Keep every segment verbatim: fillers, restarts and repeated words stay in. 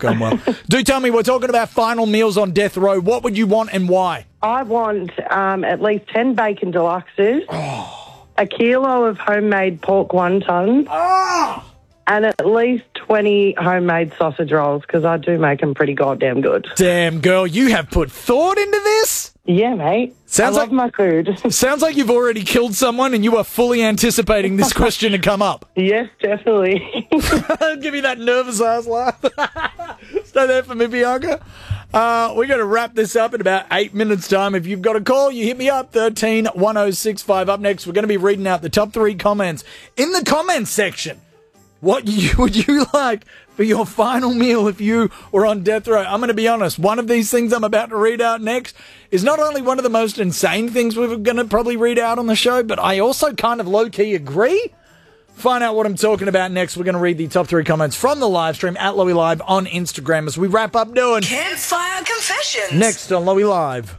going well. Do tell me, we're talking about final meals on death row. What would you want and why? I want um, at least ten bacon deluxes, oh. a kilo of homemade pork wontons, oh. and at least twenty homemade sausage rolls, because I do make them pretty goddamn good. Damn, girl, you have put thought into this? Yeah, mate. Sounds I like, love my food. Sounds like you've already killed someone and you are fully anticipating this question to come up. Yes, definitely. Give me that nervous ass laugh. Stay there for me, Bianca. Uh, we're going to wrap this up in about eight minutes' time. If you've got a call, you hit me up, thirteen one oh six five. Up next, we're going to be reading out the top three comments in the comments section. What you, would you like for your final meal if you were on death row? I'm going to be honest. One of these things I'm about to read out next is not only one of the most insane things we're going to probably read out on the show, but I also kind of low-key agree. Find out what I'm talking about next. We're going to read the top three comments from the live stream at Lowy Live on Instagram as we wrap up doing Campfire Confessions. Next on Lowy Live.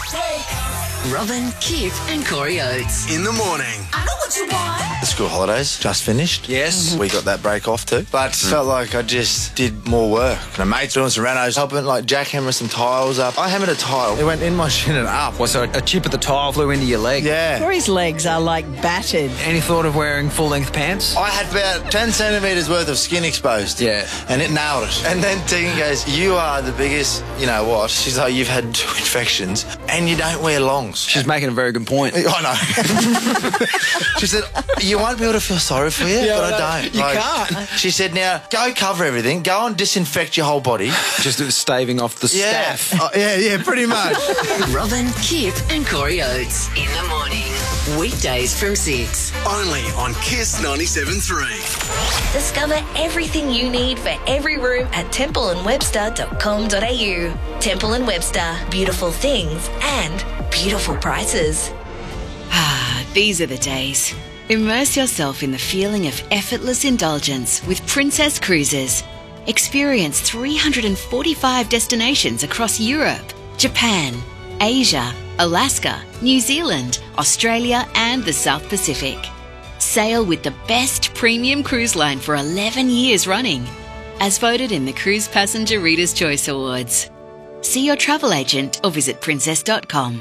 Robin, Kip and Corey Oates. In the morning. I know what you want. The school holidays just finished. Yes. Mm-hmm. We got that break off too. But mm. felt like I just did more work. My mate's doing some renos, helping like jackhammer some tiles up. I hammered a tile. It went in my shin and up. Well, so a chip of the tile flew into your leg? Yeah. Corey's legs are like battered. Any thought of wearing full-length pants? I had about ten centimetres worth of skin exposed. Yeah. And it nailed it. And then Tegan goes, you are the biggest, you know what? She's like, you've had two infections and you don't wear longs. She's making a very good point. I know. She said, you want people to feel sorry for you, yeah, but no, I don't. You like, can't. She said, now, go cover everything. Go and disinfect your whole body. Just staving off the yeah. staff. Oh, yeah, yeah, pretty much. Robin, Kip and Corey Oates. In the morning. Weekdays from six. Only on Kiss ninety-seven point three. Discover everything you need for every room at temple and webster dot com dot a u. Temple and Webster. Beautiful things and beautiful prices. Ah, these are the days. Immerse yourself in the feeling of effortless indulgence with Princess Cruises. Experience three hundred forty-five destinations across Europe, Japan, Asia, Alaska, New Zealand, Australia and the South Pacific. Sail with the best premium cruise line for eleven years running, as voted in the Cruise Passenger Reader's Choice Awards. See your travel agent or visit princess dot com.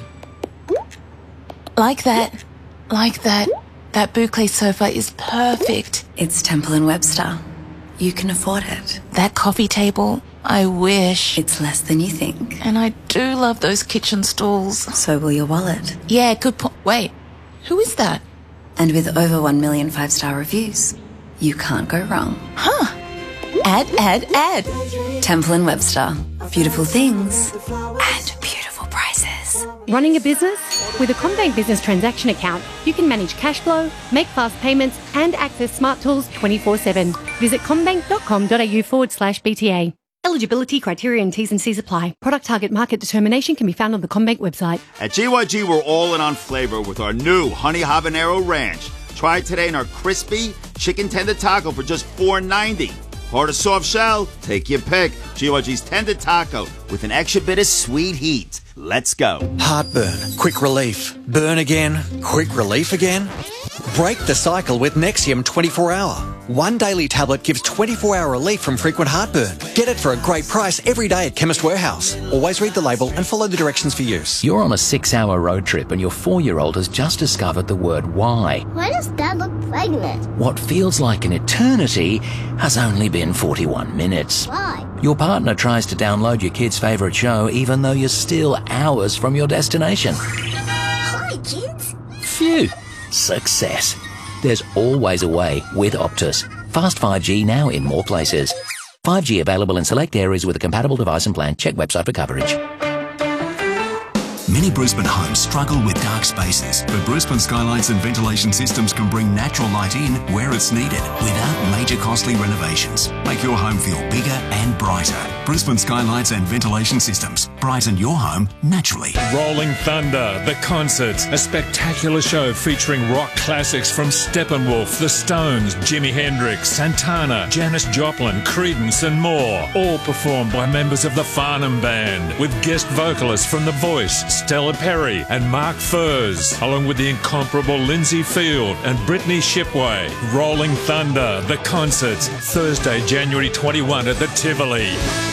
Like that. Like that. That boucle sofa is perfect. It's Temple and Webster. You can afford it. That coffee table, I wish. It's less than you think. And I do love those kitchen stools. So will your wallet. Yeah, good point. Wait, who is that? And with over one million five-star reviews, you can't go wrong. Huh. Add, add, add. Temple and Webster. Beautiful things and beautiful prices. Running a business? With a CommBank Business Transaction Account, you can manage cash flow, make fast payments, and access smart tools twenty-four seven. Visit commbank dot com dot a u forward slash B T A. Eligibility, criteria and T's and C's apply. Product target market determination can be found on the CommBank website. At G Y G, we're all in on flavor with our new Honey Habanero Ranch. Try it today in our crispy chicken tender taco for just four ninety. Hard or soft shell? Take your pick. G Y G's tender taco with an extra bit of sweet heat. Let's go. Heartburn, quick relief. Burn again, quick relief again. Break the cycle with Nexium twenty-four hour. One daily tablet gives twenty-four hour relief from frequent heartburn. Get it for a great price every day at Chemist Warehouse. Always read the label and follow the directions for use. You're on a six hour road trip and your four-year-old has just discovered the word why. Why does Dad look pregnant? What feels like an eternity has only been forty-one minutes. Why? Your partner tries to download your kid's favourite show even though you're still hours from your destination. Hi, kids. Phew. Success. There's always a way with Optus. Fast five G now in more places. five G available in select areas with a compatible device and plan. Check website for coverage. Many Brisbane homes struggle with dark spaces, but Brisbane Skylights and Ventilation Systems can bring natural light in where it's needed without major costly renovations. Make your home feel bigger and brighter. Brisbane Skylights and Ventilation Systems. Brighten your home naturally. Rolling Thunder, the concert, a spectacular show featuring rock classics from Steppenwolf, The Stones, Jimi Hendrix, Santana, Janis Joplin, Creedence and more. All performed by members of the Farnham Band, with guest vocalists from The Voice, Stella Perry and Mark Furze, along with the incomparable Lindsay Field and Brittany Shipway. Rolling Thunder, the concert, Thursday, January twenty-first at the Tivoli.